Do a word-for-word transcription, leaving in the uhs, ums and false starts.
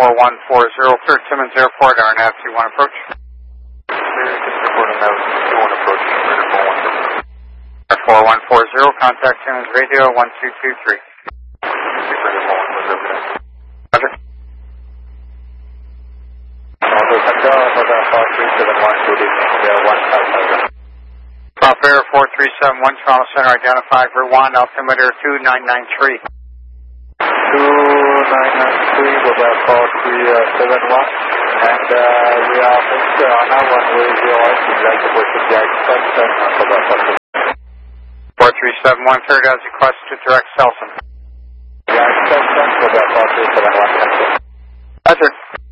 four one four zero, clear Timmins Airport, R N A V two one approach. Clear Timmins Airport, R N A V two one approach, clear four one zero. four one four zero, contact Timmins radio one two two three. Clear four one four zero. Roger. Auto Honda, Honda four three seven one, good evening, India one five five zero. Prop Air four three seven one, Toronto Center identified, Rouen, altimeter two nine nine three. two nine nine three, Honda four three seven one, and uh, we are next uh, on our one way zero eight, we'd like to proceed the extension of Honda four three. four three seven one, cleared as requested, direct Selson. The extension, Honda four three seven one, thank you. Roger.